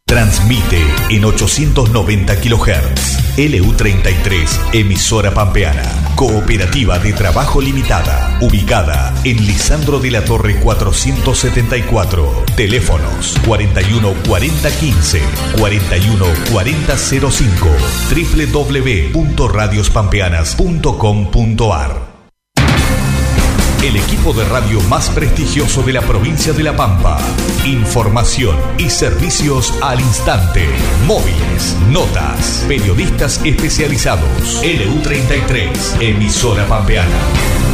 Transmite en 890 kHz. LU33, emisora pampeana. Cooperativa de Trabajo Limitada. Ubicada en Lisandro de la Torre 474. Teléfonos 41 40 15, 41 40 05. www.radiospampeanas.com.ar. El equipo de radio más prestigioso de la provincia de La Pampa. Información y servicios al instante. Móviles, notas, periodistas especializados. LU33, emisora pampeana.